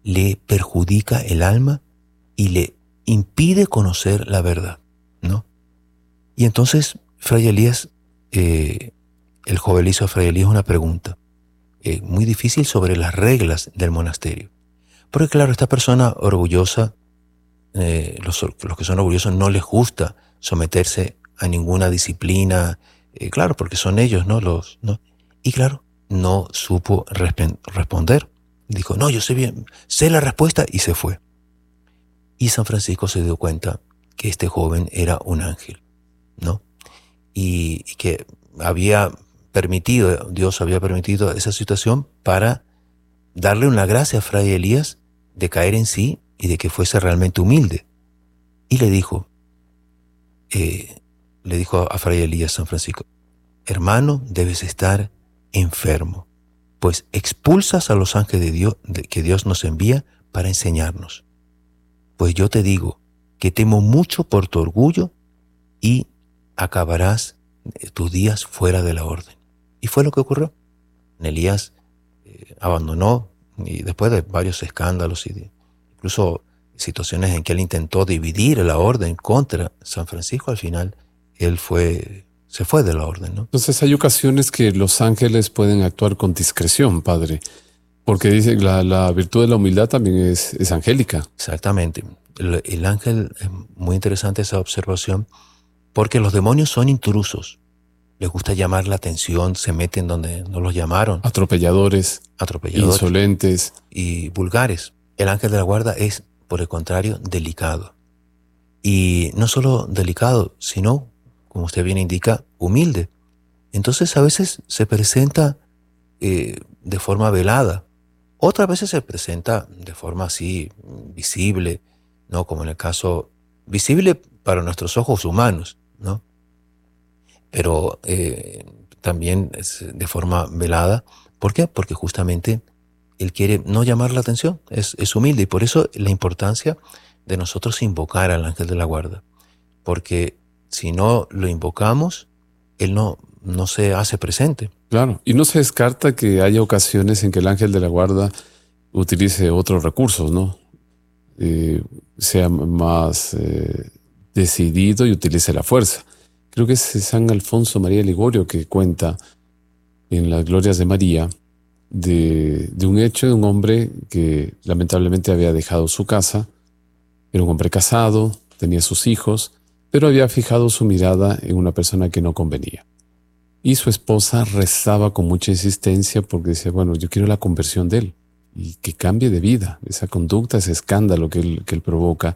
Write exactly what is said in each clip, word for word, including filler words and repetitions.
le perjudica el alma y le impide conocer la verdad, ¿no? Y entonces Fray Elías, eh, el joven le hizo a Fray Elías una pregunta eh, muy difícil sobre las reglas del monasterio. Porque claro, esta persona orgullosa, eh, los, los que son orgullosos no les gusta someterse a ninguna disciplina, eh, claro, porque son ellos, ¿no? Los, ¿no? Y claro, no supo resp- responder. Dijo, no, yo sé bien, sé la respuesta, y se fue. Y San Francisco se dio cuenta que este joven era un ángel, ¿no? Y, y que había permitido, Dios había permitido esa situación para darle una gracia a Fray Elías de caer en sí y de que fuese realmente humilde. Y le dijo, eh, le dijo a Fray Elías San Francisco, hermano, debes estar enfermo, pues expulsas a los ángeles de Dios, de, que Dios nos envía para enseñarnos. Pues yo te digo que temo mucho por tu orgullo y acabarás tus días fuera de la orden. Y fue lo que ocurrió. Elías eh, abandonó, y después de varios escándalos y de, incluso situaciones en que él intentó dividir la orden contra San Francisco, al final él fue, se fue de la orden, ¿no? Entonces hay ocasiones que los ángeles pueden actuar con discreción, padre, porque dice la, la virtud de la humildad también es, es angélica. Exactamente. El, el ángel, es muy interesante esa observación, porque los demonios son intrusos. Les gusta llamar la atención, se meten donde no los llamaron. Atropelladores, Atropelladores. insolentes. Y vulgares. El ángel de la guarda es, por el contrario, delicado. Y no solo delicado, sino, como usted bien indica, humilde. Entonces a veces se presenta eh, de forma velada. Otras veces se presenta de forma así, visible, ¿no? Como en el caso, visible para nuestros ojos humanos, ¿no? Pero eh, también es de forma velada. ¿Por qué? Porque justamente él quiere no llamar la atención, es, es humilde, y por eso la importancia de nosotros invocar al ángel de la guarda, porque si no lo invocamos, él no, no se hace presente. Claro, y no se descarta que haya ocasiones en que el ángel de la guarda utilice otros recursos, ¿no? Eh, sea más eh, decidido y utilice la fuerza. Creo que es San Alfonso María Ligorio que cuenta en las Glorias de María de, de un hecho de un hombre que lamentablemente había dejado su casa. Era un hombre casado, tenía sus hijos, pero había fijado su mirada en una persona que no convenía. Y su esposa rezaba con mucha insistencia porque decía, bueno, yo quiero la conversión de él y que cambie de vida, esa conducta, ese escándalo que él, que él provoca.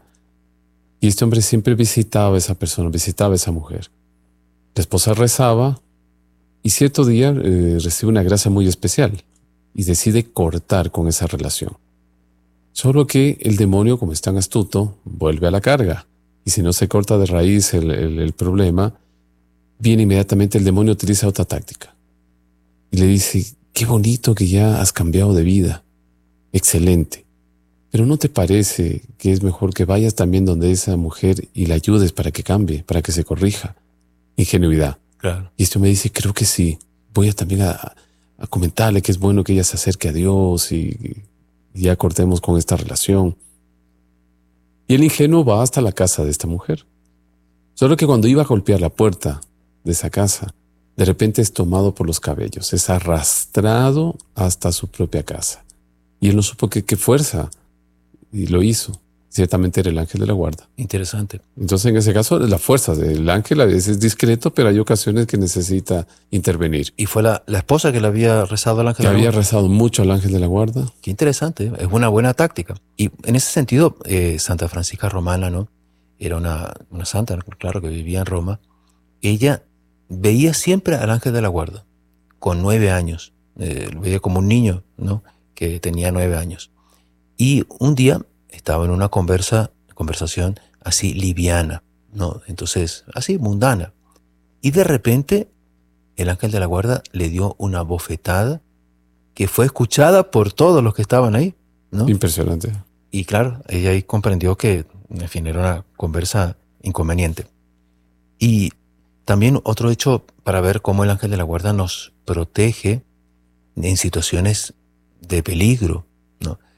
Y este hombre siempre visitaba a esa persona, visitaba a esa mujer. La esposa rezaba y cierto día eh, recibe una gracia muy especial y decide cortar con esa relación. Solo que el demonio, como es tan astuto, vuelve a la carga. Y si no se corta de raíz el, el, el problema, viene inmediatamente el demonio, utiliza otra táctica. Y le dice, qué bonito que ya has cambiado de vida. Excelente. Pero ¿no te parece que es mejor que vayas también donde esa mujer y la ayudes para que cambie, para que se corrija? Ingenuidad. Claro. Y esto me dice, creo que sí. Voy a también a, a comentarle que es bueno que ella se acerque a Dios y, y ya cortemos con esta relación. Y el ingenuo va hasta la casa de esta mujer. Solo que cuando iba a golpear la puerta de esa casa, de repente es tomado por los cabellos, es arrastrado hasta su propia casa. Y él no supo qué, qué fuerza, y lo hizo. Ciertamente era el ángel de la guarda. Interesante. Entonces, en ese caso, la fuerza del ángel a veces es discreto, pero hay ocasiones que necesita intervenir. Y fue la, la esposa que le había rezado al ángel Que de la había guarda. rezado mucho al ángel de la guarda. Qué interesante, es una buena táctica. Y en ese sentido, eh, Santa Francisca Romana, ¿no? Era una, una santa, claro, que vivía en Roma. Ella veía siempre al ángel de la guarda, con nueve años. Eh, lo veía como un niño, ¿no? Que tenía nueve años. Y un día estaba en una conversa, conversación así liviana, ¿no? Entonces, así mundana. Y de repente, el ángel de la guarda le dio una bofetada que fue escuchada por todos los que estaban ahí, ¿no? Impresionante. Y claro, ella ahí comprendió que, en fin, era una conversa inconveniente. Y también otro hecho para ver cómo el ángel de la guarda nos protege en situaciones de peligro, ¿no?